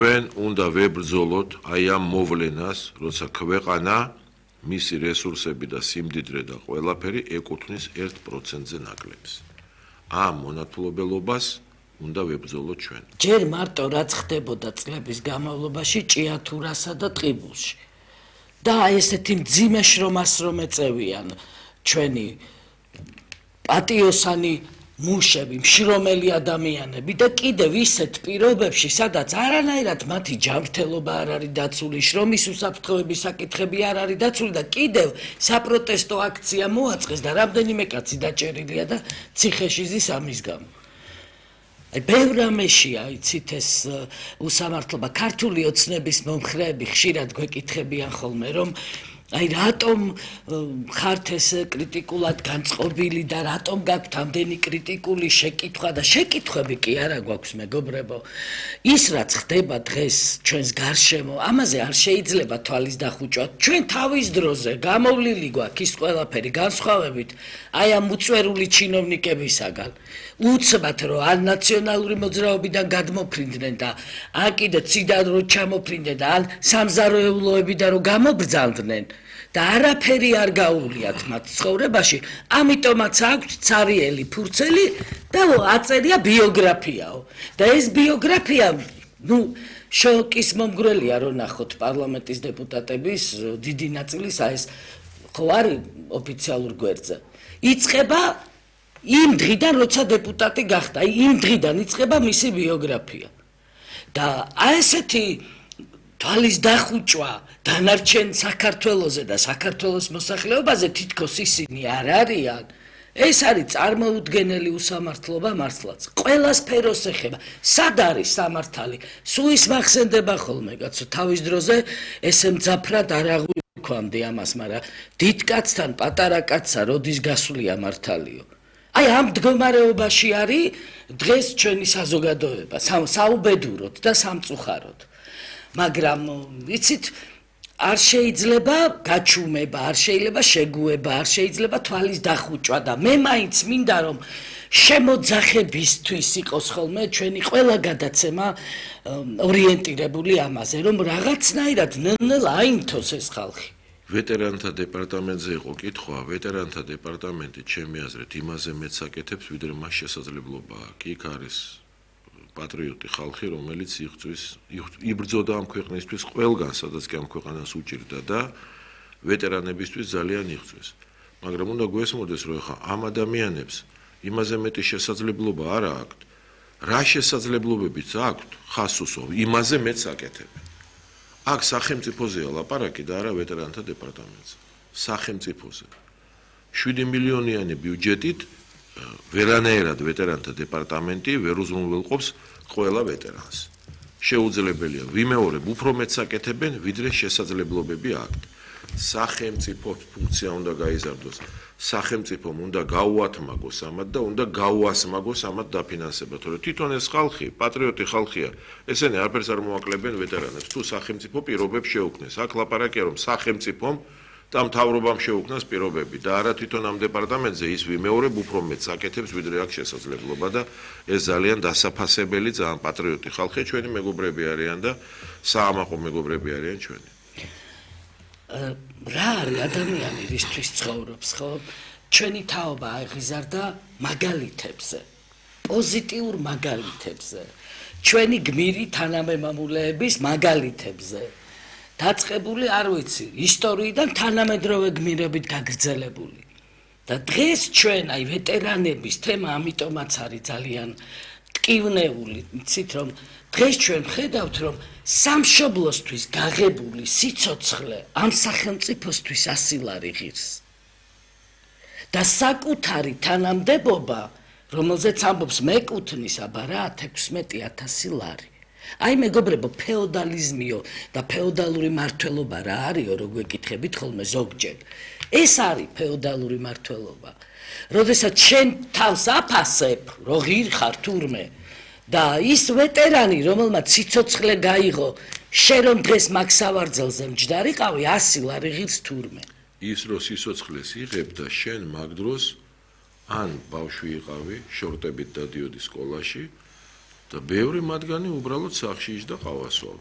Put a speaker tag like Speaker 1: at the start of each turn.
Speaker 1: ჩვენ უნდა ვებრძოლოთ აი ამ მოვლენას, როცა ქვეყანა მისი რესურსები და სიმდიდრე და ყველაფერი ეკუთვნის 1%-ზე ნაკლებს. ამ მონათმფლობელობას უნდა ვებრძოლოთ ჩვენ.
Speaker 2: ჯერ მარტო რაც ხდებოდა წლების განმავლობაში ჭიათურასა და ტყიბულში. და ესეთი მძიმე შრომას რომ ეწევიან ჩვენი პატიოსანი მუშები, მშრომელი ადამიანები და კიდევ ისეთ პირობებში, სადაც არანაირად მათი ჯანმრთელობა არ არის დაცული, შრომის უსაფრთხოების საკითხები არ არის დაცული და კიდევ საპროტესტო აქცია მოაწყეს და რამდენიმე კაცი დაჭერილია და ციხეში ზის ამის გამო. აი ბევრ რამეშია, იცით ეს უსამართლობა. ქართული ოცნების მომხრეები ხშირად გვეკითხებიან ხოლმე, რომ აი რატომ ხართ ეს კრიტიკულად განწყობილი და რატომ გაქვთ ამდენი კრიტიკული შეკითხვა და შეკითხვები კი არა გვაქვს მეგობრებო. ის რაც ხდება დღეს ჩვენს გარშემო, ამაზე არ შეიძლება თვალის დახუჭვა. ჩვენ თავის დროზე გამოვლილი გვაქვს ის ყველაფერი განსხვავებით აი ამ უწვერული ჩინოვნიკებისაგან. უცბად რომ ან ნაციონალური მოძრაობიდან გადმოფრინდნენ და ან კიდე ციდან რომ ჩამოფრინდნენ და ან სამზარეულოებიდან რომ გამობრძანდნენ და არაფერი არ გაუვლიათ მათ ცხოვრებაში, ამიტომაც აქვთ ცარიელი ფურცელი და აწერია ბიოგრაფიაო. და ეს ბიოგრაფია, შოკის მომგვრელია რომ ნახოთ პარლამენტის დეპუტატების დიდი ნაწილის ეს ხო არის ოფიციალურ გვერდზე. იწყება იმ დღიდან, როცა დეპუტატი გახდა, იმ დღიდან იწყება მისი ბიოგრაფია. და აი ესეთი თვალის დახუჭვა დანარჩენ საქართველოზე და საქართველოს მოსახლეობაზე თითქოს ისინი არ არიან. ეს არის წარმოუდგენელი უსამართლობა მართლაც. ყველა სფეროს ეხება. სად არის სამართალი? სუის მახსენდება ხოლმე კაცო თავის დროზე ესე მძაფრად არ აღვიქვამდი ამას, მაგრამ დიდ კაცთან პატარა კაცსა როდის გასვლია მართალიო. აი ამ მდგომარეობაში არის დღეს ჩვენი საზოგადოება, საუბედუროდ და სამწუხაროდ. მაგრამ იცით, არ შეიძლება გაჩუმება, არ შეიძლება შეგუება, არ შეიძლება თვალის დახუჭვა და მე მაინც მინდა რომ შემოძახებისთვის იყოს ხოლმე ჩვენი ყველა გადაცემა ორიენტირებული ამაზე, რომ რაღაცნაირად ნელ-ნელა აიმთოს ეს ხალხი.
Speaker 1: ვეტერანთა დეპარტამენტზე იყო კითხვა, ვეტერანთა დეპარტამენტი ჩემი აზრით იმაზე მეც აკეთებს, ვიდრე მას შესაძლებლობა აქვს. იქ არის პატრიოტი ხალხი, რომელიც იბრძოდა ამ ქვეყნისთვის ყველგან, სადაც კი ამ ქვეყანას უჭირდა და ვეტერანებისთვის ძალიან იღწვეს. მაგრამ უნდა გვესმოდეს, რომ ხა ამ ადამიანებს იმაზე მეტი შესაძლებლობა არ აქვთ. რა შესაძლებლობებიც აქვთ, ხასუსო, იმაზე მეც აკეთებენ. აქ სახელმწიფოზეა ლაპარაკი და არა ვეტერანთა დეპარტამენტზე. სახელმწიფოზე. 7 მილიონიანი ბიუჯეტით ვერანაირად ვეტერანთა დეპარტამენტი ვერ უზრუნველყოფს ყველა ვეტერანს. შეუძლებელია ვიმეორებ უფრო მეტს აკეთებენ, ვიდრე შესაძლებლობები აქვთ. სახელმწიფო ფუნქცია უნდა გაიზარდოს. სახელმწიფომ უნდა გაუათმაგოს ამათ და უნდა გაუასმაგოს ამათ დაფინანსება, თორე თვითონ ეს ხალხი, პატრიოტი ხალხია, ესენი არაფერს არ მოაკლებენ ვეტერანებს. თუ სახელმწიფო პირობებს შეუქმნეს, აქ ლაპარაკია რომ სახელმწიფომ და მთავრობამ შეუქმნას პირობები და არა თვითონ ამ დეპარტამენტზე ის ვიმეორებ უფრო მეტს აკეთებს, ვიდრე აქვს შესაძლებლობა და ეს ძალიან დასაფასებელი, ძალიან პატრიოტი ხალხია, ჩვენი მეგობრები არიან და საამაყო მეგობრები არიან ჩვენი.
Speaker 2: რა არის ადამიანი რისთვის ცხოვრობს, ხო? ჩვენი თაობა აღიზარდა მაგალითებზე, პოზიტიურ მაგალითებზე, ჩვენი გმირი თანამემამულეების მაგალითებზე. დაწყებული არ ვიცი, ისტორიიდან თანამედროვე გმირებით გაგრძელებული. და დღეს ჩვენ აი ვეტერანების თემა ამიტომაც არის ძალიან ტკივნეული, იცით რომ დღეს ჩვენ ხედავთ რომ სამშობლოსთვის გაღებული სიცოცხლე ამ სახელმწიფოსთვის ასილარი ღირს. და საკუთარი თანამდებობა, რომელზეც ამბობს მეკუთვნის აბა რა 16,000 ლარი. აი მეგობრებო, ფეოდალიზმიო და ფეოდალური მართლობა რა არისო, რო გვეკითხებით ხოლმე ზოგჯერ. ეს არის ფეოდალური მართლობა. როდესაც შენ თავს აფასებ, რო ღირ ხარ თურმე და ის ვეტერანი, რომელმაც სიცოცხლე გაიღო, შენ რომ დღეს მაგ სავარძელზე მჯდარიყავი, 100 ლარი ღირს თურმე.
Speaker 1: ის რო სიცოცხლეს იღებ და შენ მაგ დროს ან ბავშვი იყავი, შორტებით დადიოდი სკოლაში და ბევრი მათგანი უბრალოდ სახლში იჯდა ყავასვალ.